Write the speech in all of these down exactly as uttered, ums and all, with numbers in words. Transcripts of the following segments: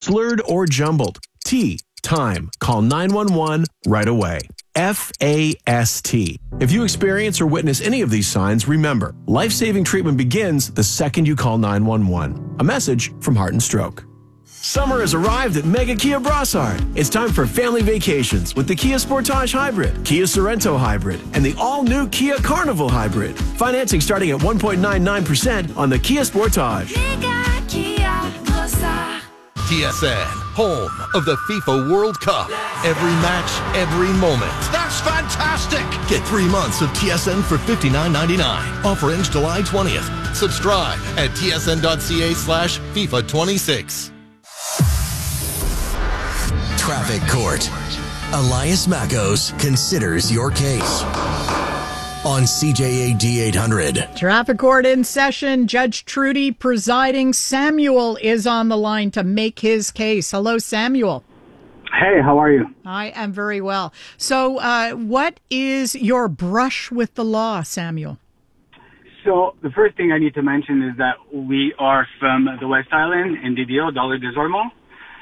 slurred or jumbled. T, time. Call nine one one right away. F A S T. If you experience or witness any of these signs, remember, life-saving treatment begins the second you call nine one one. A message from Heart and Stroke. Summer has arrived at Mega Kia Brossard. It's time for family vacations with the Kia Sportage Hybrid, Kia Sorento Hybrid, and the all-new Kia Carnival Hybrid. Financing starting at one point nine nine percent on the Kia Sportage. Mega Kia Brossard. T S N, home of the FIFA World Cup. Every match, every moment. That's fantastic! Get three months of T S N for fifty-nine ninety-nine. Offer ends July twentieth. Subscribe at tsn.ca slash FIFA 26. Traffic Court. Elias Mackos considers your case on C J A D eight hundred. Traffic Court in session. Judge Trudy presiding. Samuel is on the line to make his case. Hello, Samuel. Hey, how are you? I am very well. So uh, what is your brush with the law, Samuel? So the first thing I need to mention is that we are from the West Island in D D O, Dollar des Ormeaux.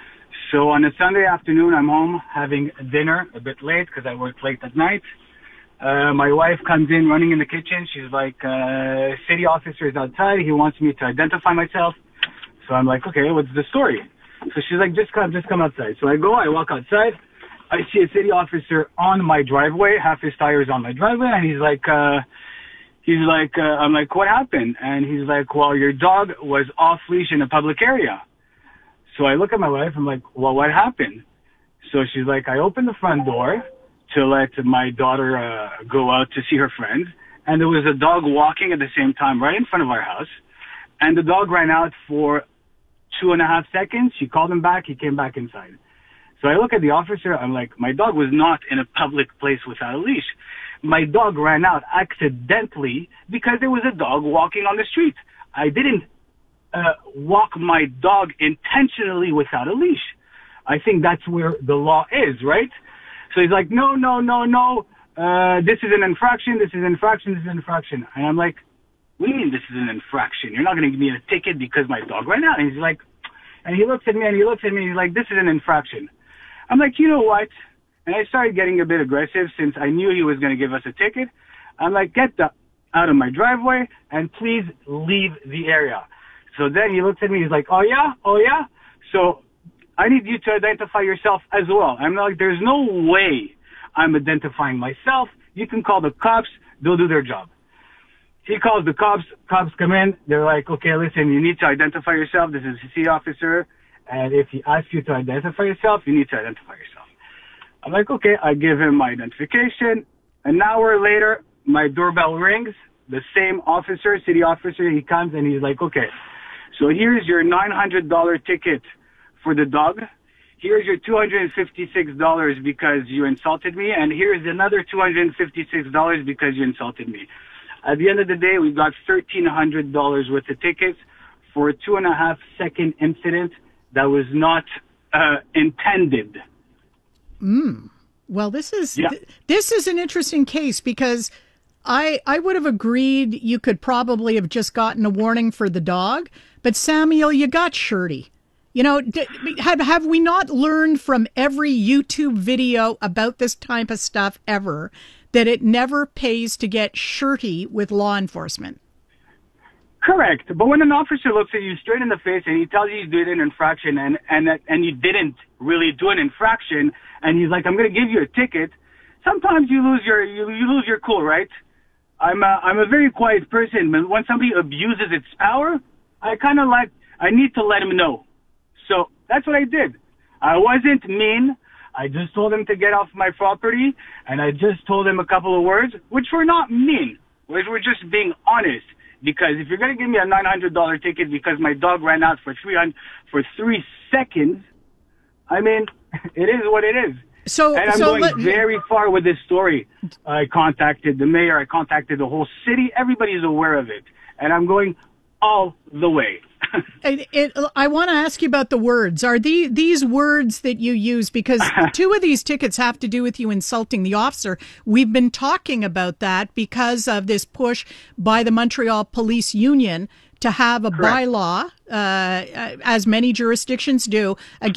So on a Sunday afternoon, I'm home having dinner a bit late because I work late at night. Uh, my wife comes in running in the kitchen. She's like, uh, city officer is outside. He wants me to identify myself. So I'm like, okay, what's the story? So she's like, just come, just come outside. So I go, I walk outside. I see a city officer on my driveway, half his tires on my driveway. And he's like, uh, he's like, uh, I'm like, what happened? And he's like, well, your dog was off leash in a public area. So I look at my wife, I'm like, well, what happened? So she's like, I opened the front door to let my daughter uh, go out to see her friends, and there was a dog walking at the same time right in front of our house, and the dog ran out for two and a half seconds. She called him back. He came back inside. So I look at the officer. I'm like, my dog was not in a public place without a leash. My dog ran out accidentally because there was a dog walking on the street. I didn't Uh, walk my dog intentionally without a leash. I think that's where the law is, right? So he's like, no, no, no, no, uh, this is an infraction, this is an infraction, this is an infraction. And I'm like, what do you mean this is an infraction? You're not going to give me a ticket because my dog ran out. And he's like, and he looks at me and he looks at me and he's like, this is an infraction. I'm like, you know what? And I started getting a bit aggressive since I knew he was going to give us a ticket. I'm like, get the, out of my driveway and please leave the area. So then he looks at me, he's like, oh yeah, oh yeah? So I need you to identify yourself as well. I'm like, there's no way I'm identifying myself. You can call the cops, they'll do their job. He calls the cops, cops come in, they're like, okay, listen, you need to identify yourself. This is a city officer, and if he asks you to identify yourself, you need to identify yourself. I'm like, okay, I give him my identification. An hour later, my doorbell rings. The same officer, city officer, he comes and he's like, okay, so here's your nine hundred dollars ticket for the dog. Here's your two hundred fifty-six dollars because you insulted me. And here's another two hundred fifty-six dollars because you insulted me. At the end of the day, we got thirteen hundred dollars worth of tickets for a two and a half second incident that was not uh, intended. Mm. Well, this is, yeah. th- this is an interesting case because I, I would have agreed you could probably have just gotten a warning for the dog. But Samuel, you got shirty. You know, d- have have we not learned from every YouTube video about this type of stuff ever that it never pays to get shirty with law enforcement? Correct. But when an officer looks at you straight in the face and he tells you you did an infraction and and and you didn't really do an infraction, and he's like, I'm going to give you a ticket, sometimes you lose your you, you lose your cool, right? I'm a, I'm a very quiet person, but when somebody abuses its power, I kind of like, I need to let him know. So that's what I did. I wasn't mean. I just told him to get off my property, and I just told him a couple of words, which were not mean, which were just being honest. Because if you're going to give me a nine hundred dollars ticket because my dog ran out for three hundred, for three seconds, I mean, it is what it is. So, and I'm so going let, very far with this story. I contacted the mayor. I contacted the whole city. Everybody's aware of it. And I'm going all the way. it, it, I want to ask you about the words. Are the, these words that you use, because two of these tickets have to do with you insulting the officer. We've been talking about that because of this push by the Montreal Police Union to have a Correct. bylaw, uh, as many jurisdictions do,